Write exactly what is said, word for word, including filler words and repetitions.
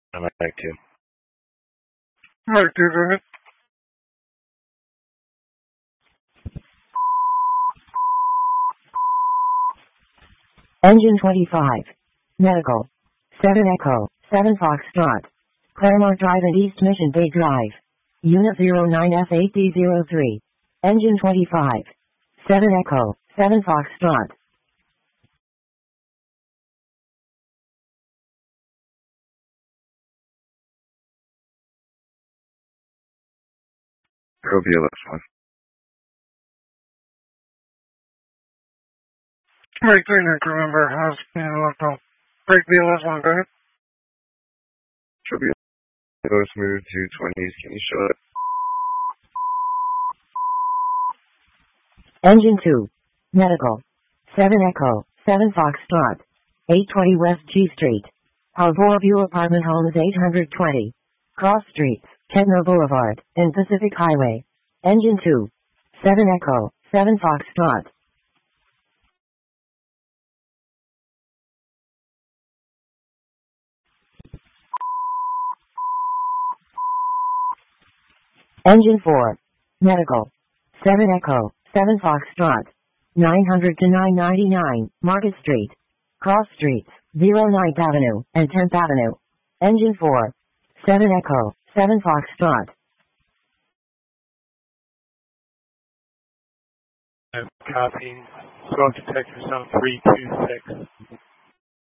I'm back too. Right, dude. Engine twenty-five. Medical. seven Echo, seven Foxtrot. Claremont Drive and East Mission Bay Drive. Unit zero nine F eight D zero three. Engine twenty-five. seven Echo, seven Foxtrot. Go B L S one. Right, three new crew member has been local. Break B L S one, go ahead. Go B L S one. Go smooth two twenties. Can you show it? Engine two. Medical. seven Echo, seven Foxtrot. eight twenty West G Street. Halvor View Apartment Homes eight hundred twenty. Cross Streets, Ketner Boulevard, and Pacific Highway. Engine two. seven Echo, seven Foxtrot. Engine four. Medical. seven Echo, seven Foxtrot. nine hundred to nine ninety-nine, Market Street. Cross Streets, zero ninth Avenue, and tenth Avenue. Engine four. seven Echo, seven Foxtrot. Copy. Go to Texas on three two six.